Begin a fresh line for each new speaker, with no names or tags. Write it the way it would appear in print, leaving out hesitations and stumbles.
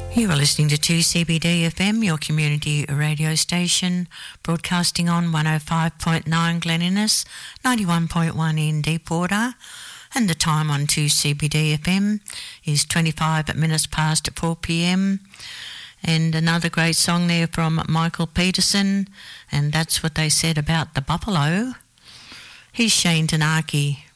You are listening to 2CBD FM, your community radio station, broadcasting on 105.9 Glen Innes, 91.1 in Deepwater, and the time on 2CBD FM is 25 minutes past 4 p.m. And another great song there from Michael Peterson, and that's what they said about the buffalo. Here's Shane Tanaki.